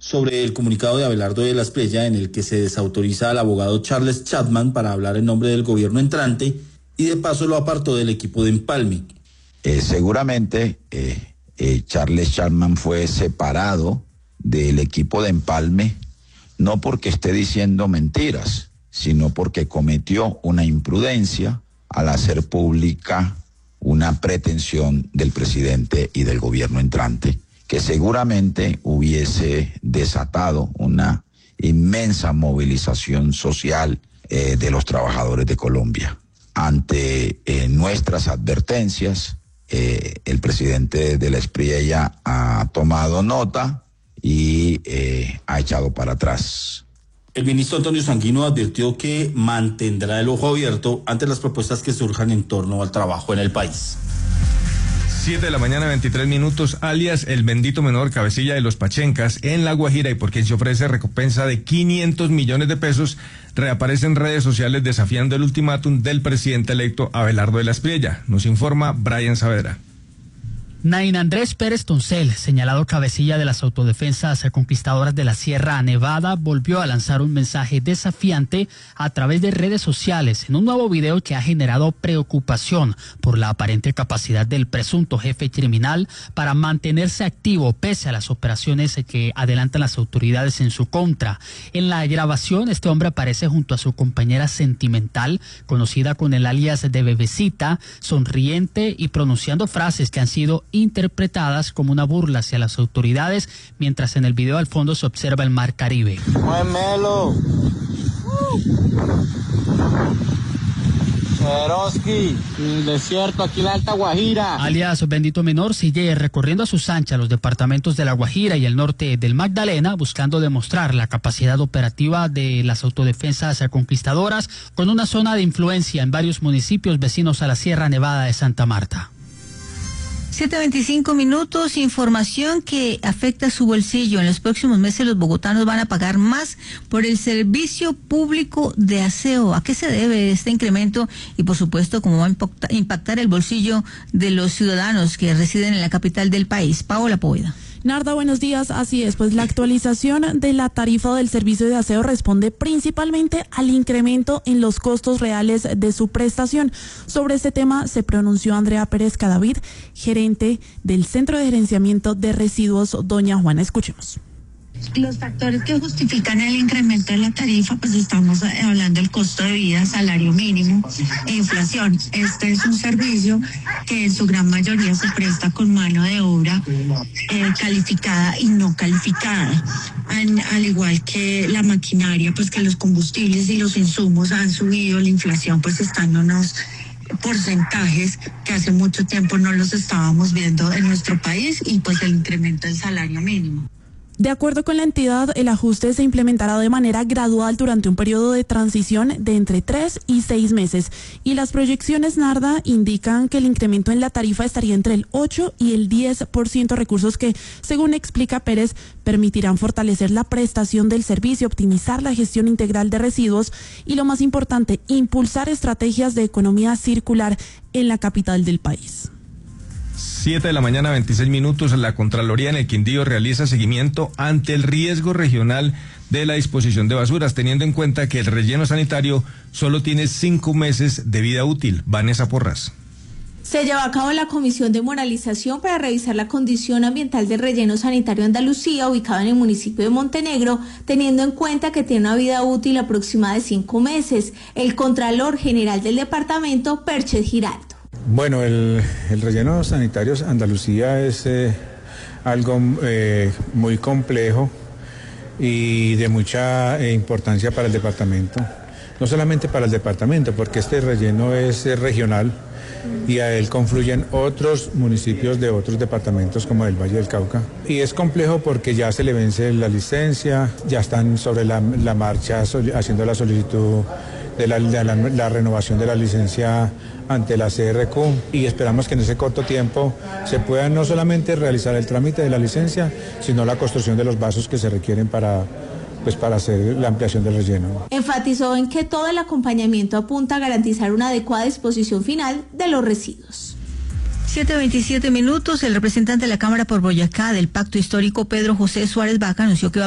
sobre el comunicado de Abelardo de la Espriella en el que se desautoriza al abogado Charles Chapman para hablar en nombre del gobierno entrante y de paso lo apartó del equipo de empalme. Seguramente Charles Chapman fue separado del equipo de empalme no porque esté diciendo mentiras, sino porque cometió una imprudencia al hacer pública una pretensión del presidente y del gobierno entrante, que seguramente hubiese desatado una inmensa movilización social de los trabajadores de Colombia. Ante nuestras advertencias, el presidente de la Espriella ha tomado nota y ha echado para atrás. El ministro Antonio Sanguino advirtió que mantendrá el ojo abierto ante las propuestas que surjan en torno al trabajo en el país. 7:23 a.m, alias el bendito menor cabecilla de los Pachencas en La Guajira y por quien se ofrece recompensa de 500 millones de pesos, reaparece en redes sociales desafiando el ultimátum del presidente electo Abelardo de la Espriella. Nos informa Brian Saavedra. Nain Andrés Pérez Toncel, señalado cabecilla de las autodefensas conquistadoras de la Sierra Nevada, volvió a lanzar un mensaje desafiante a través de redes sociales en un nuevo video que ha generado preocupación por la aparente capacidad del presunto jefe criminal para mantenerse activo pese a las operaciones que adelantan las autoridades en su contra. En la grabación, este hombre aparece junto a su compañera sentimental, conocida con el alias de Bebecita, sonriente y pronunciando frases que han sido interpretadas como una burla hacia las autoridades, mientras en el video al fondo se observa el mar Caribe. ¡Muémelo! Cheroski, el desierto, aquí en la Alta Guajira. Alias Bendito Menor sigue recorriendo a sus anchas los departamentos de La Guajira y el norte del Magdalena, buscando demostrar la capacidad operativa de las autodefensas conquistadoras, con una zona de influencia en varios municipios vecinos a la Sierra Nevada de Santa Marta. 7:25, información que afecta su bolsillo. En los próximos meses los bogotanos van a pagar más por el servicio público de aseo. ¿A qué se debe este incremento? Y por supuesto, ¿cómo va a impactar el bolsillo de los ciudadanos que residen en la capital del país? Paola Poveda. Narda, buenos días. Así es, pues la actualización de la tarifa del servicio de aseo responde principalmente al incremento en los costos reales de su prestación. Sobre este tema se pronunció Andrea Pérez Cadavid, gerente del Centro de Gerenciamiento de Residuos Doña Juana. Escuchemos. Los factores que justifican el incremento de la tarifa, pues estamos hablando del costo de vida, salario mínimo e inflación. Este es un servicio que en su gran mayoría se presta con mano de obra calificada y no calificada. Al igual que la maquinaria, pues que los combustibles y los insumos han subido, la inflación pues están en unos porcentajes que hace mucho tiempo no los estábamos viendo en nuestro país, y pues el incremento del salario mínimo. De acuerdo con la entidad, el ajuste se implementará de manera gradual durante un periodo de transición de entre 3 y 6 meses. Y las proyecciones, Narda, indican que el incremento en la tarifa estaría entre el 8 y el 10%, recursos que, según explica Pérez, permitirán fortalecer la prestación del servicio, optimizar la gestión integral de residuos y, lo más importante, impulsar estrategias de economía circular en la capital del país. 7:26 a.m, la Contraloría en el Quindío realiza seguimiento ante el riesgo regional de la disposición de basuras, teniendo en cuenta que el relleno sanitario solo tiene 5 meses de vida útil. Vanessa Porras. Se lleva a cabo la comisión de moralización para revisar la condición ambiental del relleno sanitario Andalucía, ubicado en el municipio de Montenegro, teniendo en cuenta que tiene una vida útil aproximada de 5 meses. El Contralor General del departamento, Perchez Giraldo. Bueno, el relleno sanitario Andalucía es algo muy complejo y de mucha importancia para el departamento. No solamente para el departamento, porque este relleno es regional y a él confluyen otros municipios de otros departamentos como el Valle del Cauca. Y es complejo porque ya se le vence la licencia, ya están sobre la marcha haciendo la solicitud de la renovación de la licencia ante la CRQ, y esperamos que en ese corto tiempo se pueda no solamente realizar el trámite de la licencia, sino la construcción de los vasos que se requieren para hacer la ampliación del relleno. Enfatizó en que todo el acompañamiento apunta a garantizar una adecuada disposición final de los residuos. 7:27, el representante de la Cámara por Boyacá del Pacto Histórico, Pedro José Suárez Vaca, anunció que va